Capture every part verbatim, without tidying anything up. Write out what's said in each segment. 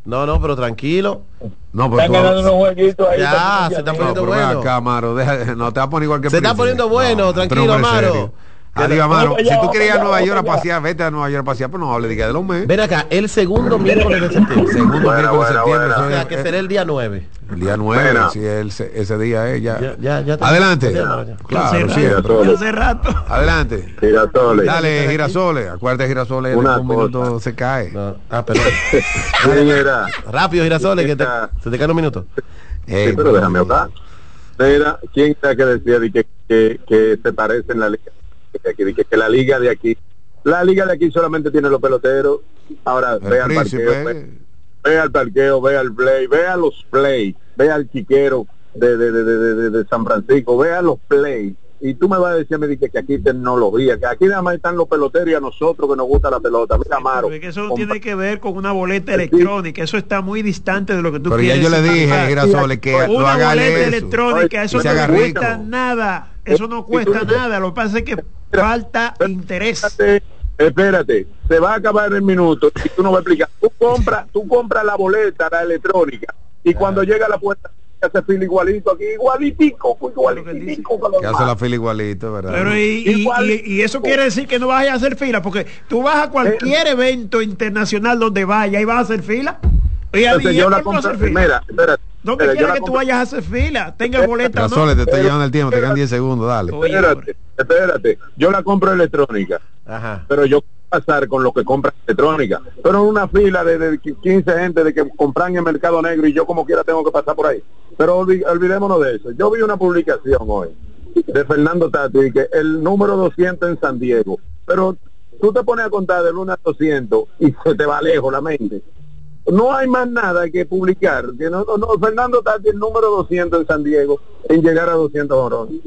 No, no, pero tranquilo. No, pero Están ganando unos jueguitos ahí. Ya, se está no, poniendo pero ven bueno. acá, Amaro, deja, no te va a poner igual que Se está Príncipe. poniendo bueno, No, tranquilo, pero hombre, Amaro. serio. Adiós, Amaro. Vamos allá, Si tú vamos querías ir a allá, Nueva York a vamos allá. pasear, vete a Nueva York a pasear, pero no hable de los meses. Ven acá, el segundo miércoles de septiembre. Segundo Buena, miércoles de buena, septiembre. buena. O eso sea, es- que será el día nueve. El día nueve, Buena. si ese, ese día es ya. Ya, ya, ya te- Adelante. ya te- ya. Claro, Ya siempre. hace rato. Adelante. Girasoles. Dale, Girasoles. Acuérdate, Girasoles, en Una un minuto cosa. se cae. No. Ah, perdón. ¿Quién era? Rápido, Girasoles, que te, Esta- se te cae un minuto. Ey, Sí, pero déjame hablar. Mira, ¿quién era que decía de que, que, que se parece en la liga de aquí? De que, que la liga de aquí, la liga de aquí solamente tiene los peloteros. Ahora, El ve al príncipe. parqueo, ve, ve al parqueo, ve al play, ve a los play, ve al chiquero de, de, de, de, de, de San Francisco, ve a los play. Y tú me vas a decir a mí que, que aquí hay tecnología, que aquí nada más están los peloteros y a nosotros que nos gusta la pelota. Mira, Amaro. Pero es que eso no compa- tiene que ver con una boleta electrónica, eso está muy distante de lo que tú Pero ya quieres. yo le dije, implantar. Girasoles, que lo Una haga boleta eso. electrónica, eso Y se no haga cuesta rico. nada, eso no cuesta nada, lo que pasa es que falta interés. Espérate, espérate, se va a acabar el minuto y tú no vas a explicar. Tú compras, tú compras la boleta, la electrónica, y cuando llega a la puerta hace fila igualito aquí, igualitico, igualitico con los Que hace demás. la fila igualito, ¿verdad? Pero y, y- Igual- y- y eso quiere decir que no vas a hacer fila, porque tú vas a cualquier evento internacional donde vaya y vas a hacer fila. Y a Entonces, día yo la por no compré, hacer fila. mira, espérate, ¿Dónde espérate, yo quiere la que tú compré- vayas a hacer fila? Tenga boleta o no. Girasoles, te estoy Pero- llevando el tiempo, te quedan pero- diez segundos, dale. Oye, Espérate, espérate, yo la compro electrónica, Ajá. pero yo quiero pasar con lo que compra electrónica, pero en una fila de, de quince gente de que compran en el mercado negro y yo como quiera tengo que pasar por ahí. Pero olvi- olvidémonos de eso. Yo vi una publicación hoy de Fernando Tati que el número doscientos en San Diego, pero tú te pones a contar del uno a doscientos y se te va lejos la mente. No hay más nada que publicar. Que no, no, no, Fernando Tati el número doscientos en San Diego en llegar a doscientos horones.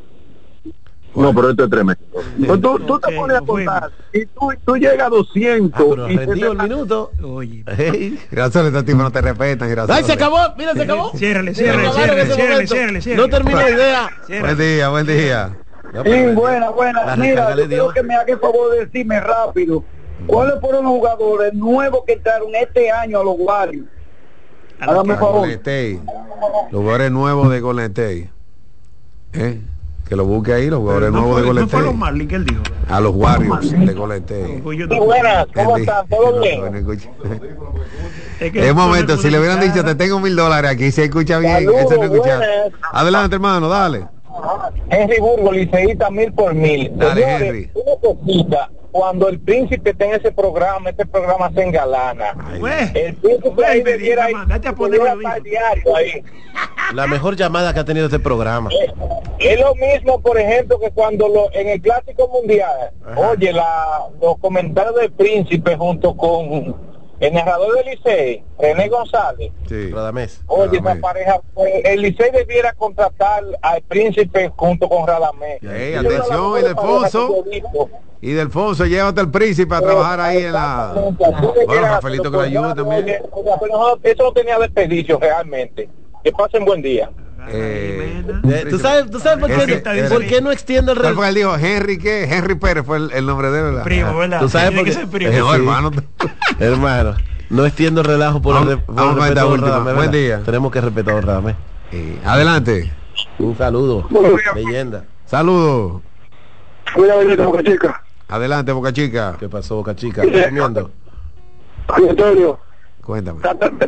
No, pero esto es tremendo. Pues tú, tú te Ok, pones a nos fuimos. contar y tú, tú llegas a Ah, doscientos pero y se rendido te el va- minuto. Oye. Ey. Girasoles, estos tipos no te respetan, Girasoles. ¡Ay, se acabó! ¡Mira, se acabó! Ciérrale, Se ciérrale, acabaron ciérrale, ese ciérrale, momento. ciérrale, ciérrale. No terminé la idea. Buen día, buen día. No, Sí, pero- buena, buena. La Mira, recarga le yo dio. quiero que me haga el favor de decirme rápido cuáles fueron los jugadores nuevos que entraron este año a los Warriors. Hágame el favor. Golden State. Los jugadores nuevos de Golden State. ¿Eh? Que lo busque ahí, los jugadores Pero no nuevos de fue, Golden no fue los State. Marlins que él dijo. A los Warriors de Golden State. Pues yo Sí, no- buenas, ¿cómo Él están? dijo- ¿Todo no, bien? no escucha. Es que En un no momento, le si le hubieran ponen dicho, te cara. tengo mil dólares aquí, se escucha bien, Saludos, ese no escucha. buenas. Adelante, hermano, dale. Henry Burgos, liceísta mil por mil. Dale, Señores, Henry. una cosita, cuando el príncipe está en ese programa, este programa se engalana. Güey, El príncipe güey, ahí me debiera dijo, ir, mandate a poner debiera lo estar dijo. diario ahí. La mejor llamada que ha tenido este programa. Eh, Es lo mismo, por ejemplo, que cuando lo, en el Clásico Mundial, Ajá. oye, la, los comentarios del príncipe junto con el narrador del Licey, René González. Sí. Radamés. Oye, esa Radamés. pareja, pues, el Licey debiera contratar al príncipe junto con Radamés. Ey, Ellos son la atención, mejor Ildefonso. pareja que yo he visto. Y Delfonso, llévate al príncipe a trabajar ahí en la... Bueno, Rafaelito que lo ayude también. Oye, pero no, eso no tenía desperdicio realmente. Que pasen buen día. Eh, Eh, ¿Tú sabes, ¿tú sabes por, qué, Ese- por qué no extiende el ¿Cuál fue reloj? que él dijo? Henry, ¿qué? Henry Pérez fue el, el nombre de él, ¿verdad? Primo, ¿verdad? ¿Tú sabes Tiene por que qué? ser primo. Eh, no, Sí. hermano. Hermano, no extiendo el relajo por Vamos- el, re- por vamos el con esta respeto a última. Radamés, Buen ¿verdad? día. Tenemos que respetar a Radamés. Eh, adelante. Un saludo. Leyenda. Saludos. Cuida, Benito, Boca Chica. Adelante, Boca Chica. ¿Qué pasó, Boca Chica? ¿Estás comiendo? Antonio. Cuéntame.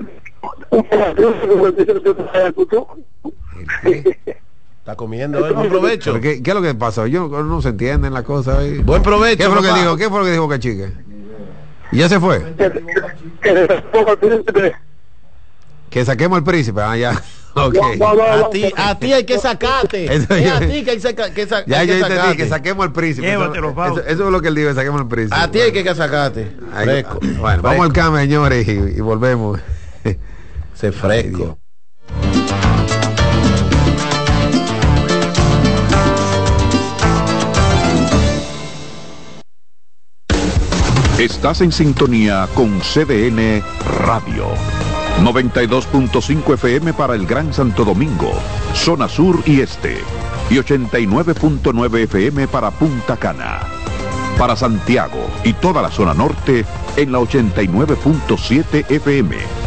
¿Está comiendo él? Buen provecho. ¿Pero ¿Qué, ¿Qué es lo que pasó? Yo no, no se entienden las cosas ahí. Buen provecho. ¿Qué fue lo que papá. dijo? ¿Qué fue lo que dijo Boca Chica? ¿Y ya se fue? Que saquemos al príncipe. Ah, ya. Ok. A ti, a ti hay que sacarte. Eso Es yo- a ti que hay, saca- que sa- Ya hay yo que entendí, sacarte. que saquemos al príncipe. Llévatelo, eso, Pau. eso, eso es lo que él dijo, saquemos al príncipe. A ti hay que sacarte. Ay, Fresco. Bueno, vamos al cambio, señores, y, y volvemos. Se fresco. Estás en sintonía con C D N Radio. noventa y dos punto cinco F M para el Gran Santo Domingo, zona sur y este. Y ochenta y nueve punto nueve F M para Punta Cana. Para Santiago y toda la zona norte en la ochenta y nueve punto siete F M.